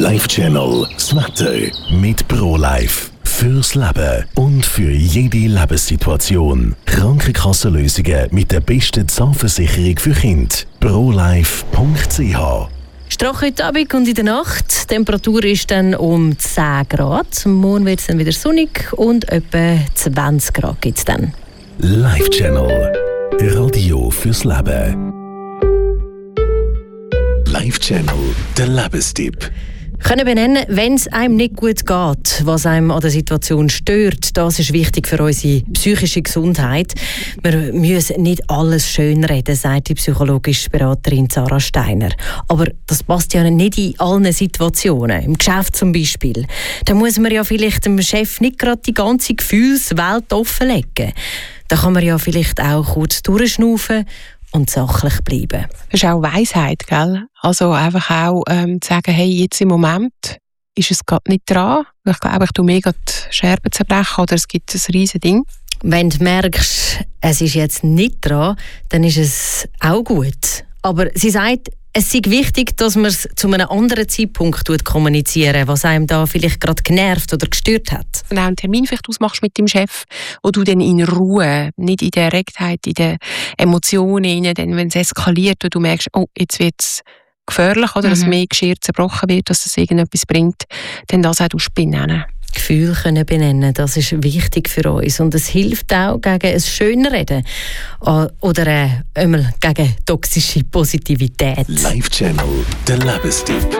Life Channel, das Wetter mit ProLife. Fürs Leben und für jede Lebenssituation. Krankenkassenlösungen mit der besten Zahnversicherung für Kinder. ProLife.ch. Strache heute Abend und in der Nacht. Die Temperatur ist dann um 10 Grad. Morgen wird es dann wieder sonnig und etwa 20 Grad gibt es dann. Life Channel. Radio fürs Leben. Life Channel. Der Lebenstipp. Können benennen, wenn es einem nicht gut geht, was einem an der Situation stört. Das ist wichtig für unsere psychische Gesundheit. Wir müssen nicht alles schönreden, sagt die psychologische Beraterin Sarah Steiner. Aber das passt ja nicht in allen Situationen. Im Geschäft zum Beispiel. Da muss man ja vielleicht dem Chef nicht gerade die ganze Gefühlswelt offenlegen. Da kann man ja vielleicht auch kurz durchschnaufen und sachlich bleiben. Das ist auch Weisheit, gell? Also einfach auch zu sagen, hey, jetzt im Moment ist es gerade nicht dran. Ich glaube, ich tue mega die Scherben zerbrechen oder es gibt ein riesiges Ding. Wenn du merkst, es ist jetzt nicht dran, dann ist es auch gut. Aber sie sagt, es ist wichtig, dass man es zu einem anderen Zeitpunkt kommunizieren, was einem da vielleicht gerade genervt oder gestört hat. Und auch einen Termin vielleicht ausmachst mit dem Chef, wo du dann in Ruhe, nicht in der Erregtheit, in den Emotionen, dann, wenn es eskaliert und du merkst, oh, jetzt wird es gefährlich oder dass mehr Geschirr zerbrochen wird, dass es irgendetwas bringt, dann das auch benennen. Gefühle können benennen, das ist wichtig für uns. Und es hilft auch gegen ein Schönreden oder gegen toxische Positivität. Life Channel, der Lebenstipp.